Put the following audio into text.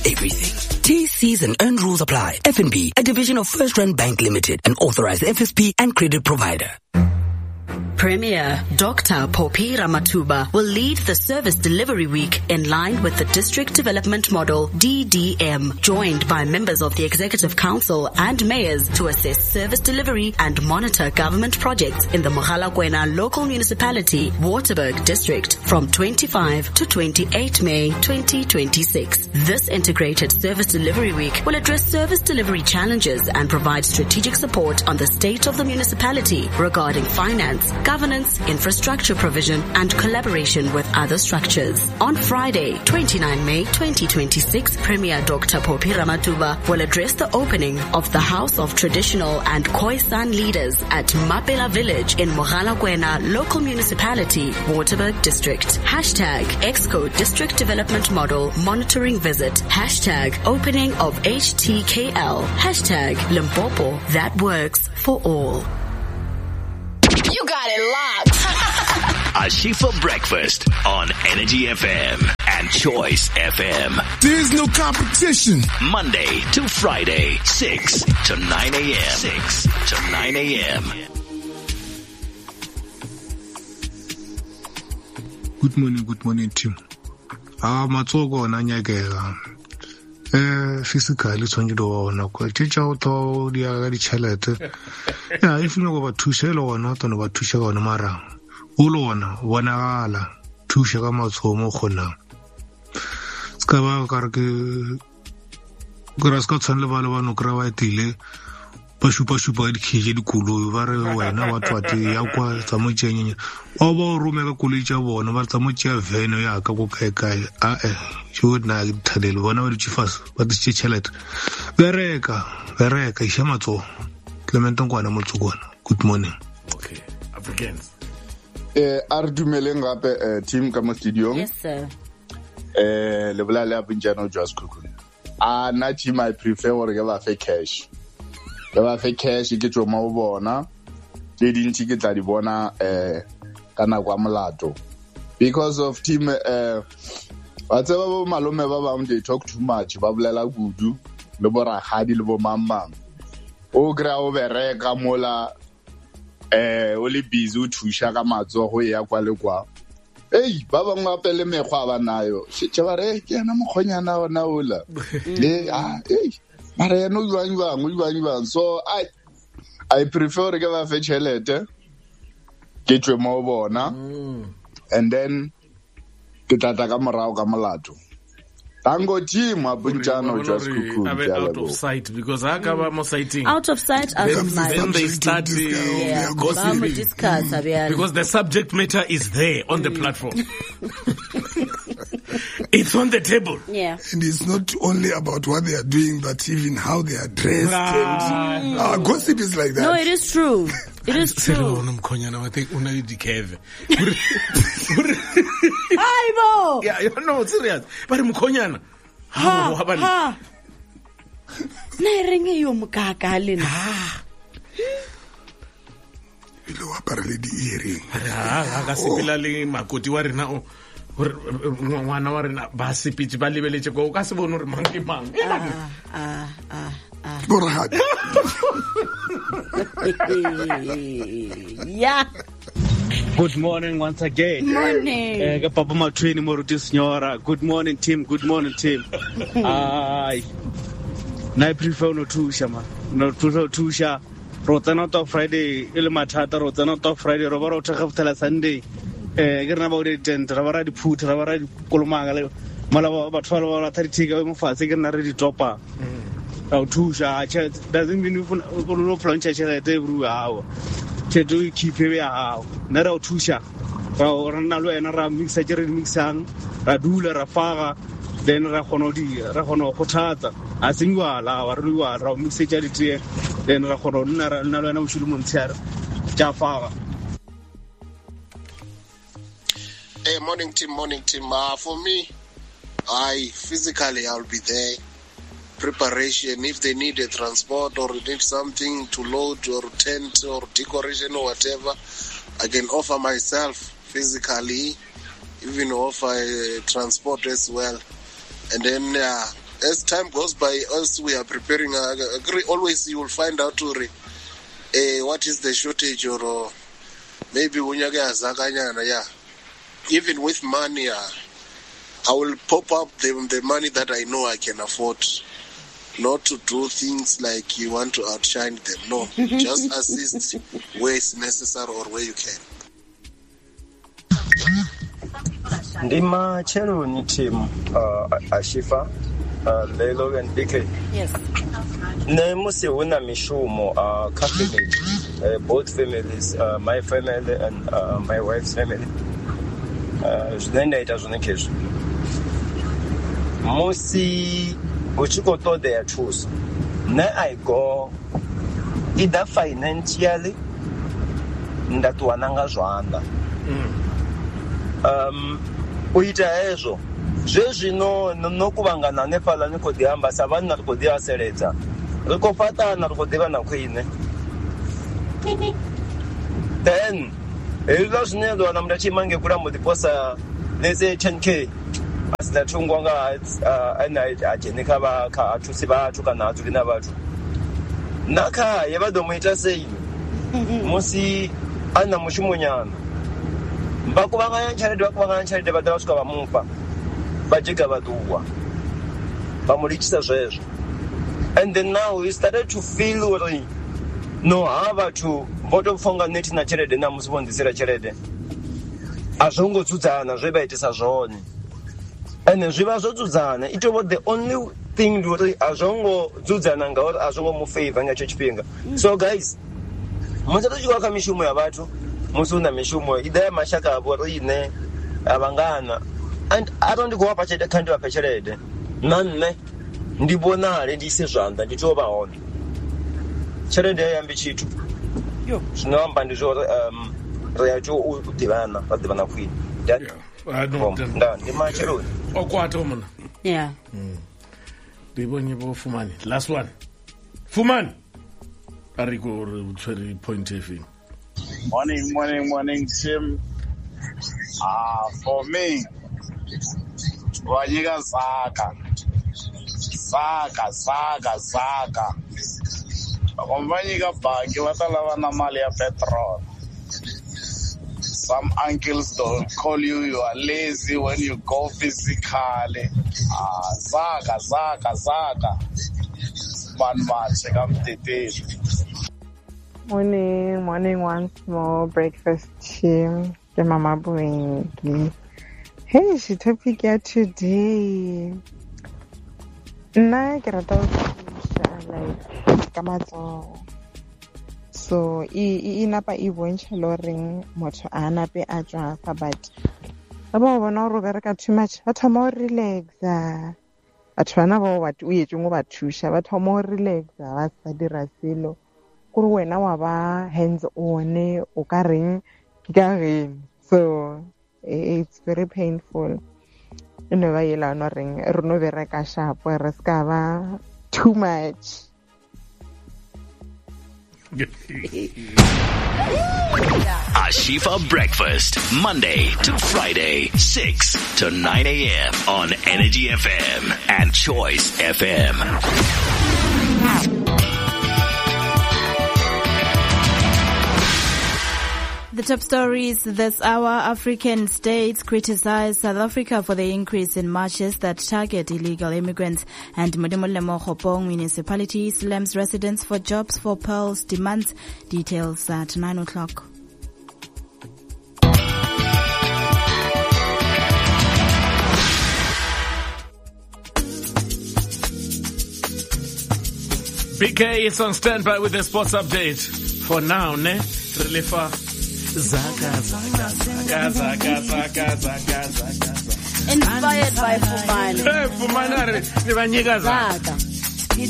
everything. TCs and earned rules apply. FNB, a division of First Rand Bank Limited, an authorized FSP and credit provider. Premier Dr. Phophi Ramathuba will lead the Service Delivery Week in line with the District Development Model, DDM, joined by members of the Executive Council and mayors to assess service delivery and monitor government projects in the Mogalakwena Local Municipality, Waterberg District from 25 to 28 May 2026. This Integrated Service Delivery Week will address service delivery challenges and provide strategic support on the state of the municipality regarding finance, governance, infrastructure provision, and collaboration with other structures. On Friday, 29 May 2026, Premier Dr. Phophi Ramathuba will address the opening of the House of Traditional and Khoisan Leaders at Mapela Village in Mogalakwena Local Municipality, Waterberg District. Hashtag Exco District Development Model Monitoring Visit. Hashtag Opening of HTKL. Hashtag Limpopo That Works for All. You got it locked. Ashifa Breakfast on Energy FM and Choice FM. There's no competition. Monday to Friday, 6 to 9 a.m. 6 to 9 a.m. Good morning, team. Matsogo na nyakega. Physically tshwanelo ona kwa tšetša go tho di aga ditšhelete ya if no go ba thuša le gona tone ba thuša ka ona marang o le ona bonagala thuša ka matshomo kgonang ska ba ka re ke ra ska tshwana le ba le bano kra ba etile ba shupa dikgije dikoloi ba re wena batho ba te ya kwa tsa mo tšenyenya o ba o rome ka koloi tša bona ba tsa mo tšea veno ya ka go kae should na thadele bona ba ditšifas ba tšhe tšhelete bereka isha matso Clement Nkwana Motsokwana. Good morning. Okay, Africans. Are dumeleng gape team ka mo studio? Yes, sir. Le bola le apinjano just kukune. Na team I prefer gore ke ba fe cash. Ke ba fe cash ke tlo mo bona. Le dintsi ke tla di bona kana kwa molato. Because of team ba tseba bo malome ba bang they talk too much ba bolela kudu le bora gadi le bo mamang. O gra o bereka mola o le busy o thusha ka matso go ya kwa le kwa ba bangwe apele mekgwa ba nayo tše ba re ke yana mokgonyana ona ola mara ya no jwang so I prefer ke ba fe tšhelete ke tšwe mo bona and then ke tata ka morago ka molato. Tango team apunjano just kuku. Out of sight because I cover more sighting. Out of sight, out of mind. Then they start gossiping. Because the subject matter is there on the platform. It's on the table. Yeah. And it's not only about what they are doing, but even how they are dressed. Gossip is like that. No, it is true. It is true. I think Aibo! Yeah, no, serious. But mkhonyana. Ha. Nairenge yo mkaka lena. Ilo apparently the earring. Ga sepela le makoti wa rena o ngwana wa rena ba sepitse ba lebeletse go ka se bona re mang ke mang. Borahad. Yeah. Good morning once again. Morning. Papa Matrini Moruti Signora. Good morning, team. Good morning, team. I prefer no tusha, man. No tusha. Rotana to Friday, Ilmatata, Rotana to Friday, Robaro Takafala Sunday. Get about it and Ravara put Ravara Kolomanga, Malawa, but 12 or 30 Mufas, again, already dropper. Tusha, doesn't mean you no franchise at every hour. Do keep it out. Nero Tusha. Ronaldo and Ram mixing, Radula, Rafaga, then Rahonodi, Rahono Hotata, Azingua, Rua, Mixage, then Rahonona, Nalana Shulmunser, Jaffa. Hey, morning team. For me, physically I'll be there. Preparation, if they need a transport or need something to load or tent or decoration or whatever, I can offer myself physically, even offer transport as well. And then as time goes by, as we are preparing, always you will find out what is the shortage or maybe even with money, I will pop up the money that I know I can afford. Not to do things like you want to outshine them. No, just assist where it's necessary or where you can. Ndima Cheluni team, Ashifa, Lelo and BK. Yes. Nemusi una mishumo, family, both families, my family and my wife's family. Zinaenda itazunikezo. Musi uchikoto their choose. Na I go either financially ndatuwananga zvaanda. Uita ezo zvezvino nokuvangana nepala nikodihamba savani narikodivaseredza rikofata narikodiva kwine then izvo zvinezvo vana mudachimange kura mudiposa nese 10k asinatungwanga ajenika atusi vachu kana aturi navachu naka yevadomuita sei musi ana mushimonyana vakuvanganya ncharede vadavasvika vamupa vajega vaduwa vamulichisa zvezvo. And then now he started to feel no hava to votofonga neti na cherede na musivondisira cherede azvongotsudzana zvebaitisa zvone and zviva zvodzudzana itovo the only thing kuti azvongodzudzana ngauri azvongomufavor ngacho chipinga. So guys, musatochikaka mishumo yavatu musuna mishumo idaya mashaka avo riine avangana and arondikuwapa chete kandivape cherede nanne ndibonale ndiise zvanda nditovaona cherede yayambi chitu zvinovamba ndizvo reyacho udhivana vadhivana kwini ndimachironi okwata muna yeah ndibonyevo Fumani last one Fumani ariko utshwere point efini. Morning, Tim. For me, Wanyika Saga. Wanyika Bagi, Watalava Namali petrol. Some uncles don't call you are lazy when you go physically. Saga. Man, check out the day. Morning once more, breakfast team. The Mama Buengi. Hey, she topic ya today. Na kerata like kamato. So inapa ibontsha loring motho ana pe a tswa fa but ba bona go bereka too much ba thoma go relaxa batho bana ba ba tuyetse ngo ba thusha ba thoma go relaxa ba sa dira selo kuri wena wa ba hands on o ka reng ka reng. So it's very painful ene ba yela no reng re no bereka sharp re ska ba too much. Ashifa Breakfast, Monday to Friday, 6 to 9 a.m. on Energy FM and Choice FM. The top stories this hour: African states criticize South Africa for the increase in marches that target illegal immigrants, and Modimollemo Khopong municipality slams residents for jobs for Pearl's demands. Details at 9 o'clock. BK is on standby with the sports update. For now, Relifa. Zaga. Inspired by Fumani. Fumani,